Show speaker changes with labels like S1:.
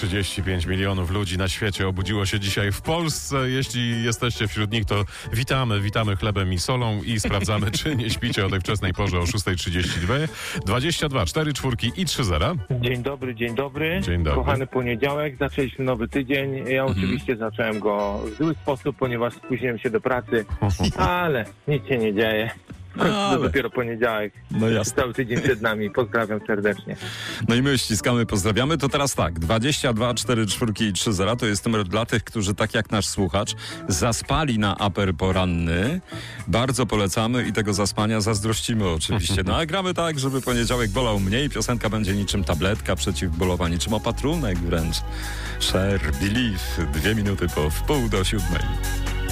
S1: 35 milionów ludzi na świecie obudziło się dzisiaj w Polsce. Jeśli jesteście wśród nich, to witamy chlebem i solą i sprawdzamy, czy nie śpicie o tej wczesnej porze o 6:32. 22, 4 czwórki i 3 zera.
S2: Dzień dobry.
S1: Dzień dobry.
S2: Kochany poniedziałek, zaczęliśmy nowy tydzień. Ja oczywiście zacząłem go w zły sposób, ponieważ spóźniłem się do pracy, ale nic się nie dzieje. To dopiero poniedziałek.
S3: No jasne.
S2: Cały tydzień przed nami. Pozdrawiam serdecznie.
S3: No i my ściskamy, pozdrawiamy. To teraz tak, 22, 4 czwórki i 3 zera to jest numer dla tych, którzy tak jak nasz słuchacz zaspali na aper poranny. Bardzo polecamy i tego zaspania zazdrościmy oczywiście. No a gramy tak, żeby poniedziałek bolał mniej. Piosenka będzie niczym tabletka przeciwbólowa, niczym opatrunek wręcz. Share, Believe, 2 minuty po wpół do 7.